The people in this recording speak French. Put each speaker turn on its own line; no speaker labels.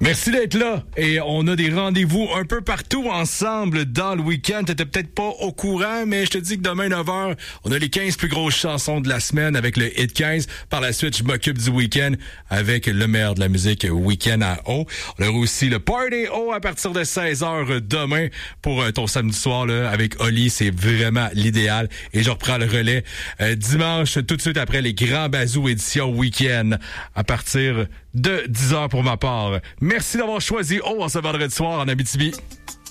Merci d'être là. Et on a des rendez-vous un peu partout ensemble dans le week-end. T'étais peut-être pas au courant, mais je te dis que demain, 9h, on a les 15 plus grosses chansons de la semaine avec le Hit 15. Par la suite, je m'occupe du week-end avec le meilleur de la musique week-end à O. On aura aussi le Party O à partir de 16h demain pour ton samedi soir là, avec Oli. C'est vraiment l'idéal. Et je reprends le relais dimanche, tout de suite après les Grands Bazous édition week-end à partir de 10h pour ma part. Merci d'avoir choisi O en ce vendredi soir en Abitibi.